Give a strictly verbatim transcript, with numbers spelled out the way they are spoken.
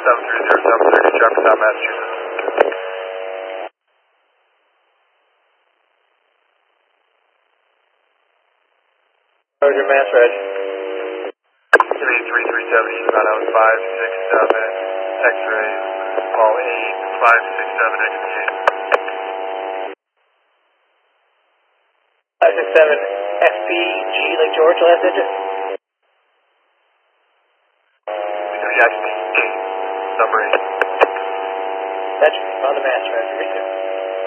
seven three zero seven six, Jefferson, Massachusetts. Roger, Mass Reg. three three three seven, eastbound on five six seven, X-ray, call eight, five six seven, X P eight. five six seven, X P G, like George, last digit? three X P eight, number eight. That's on the Mass Reg, three two.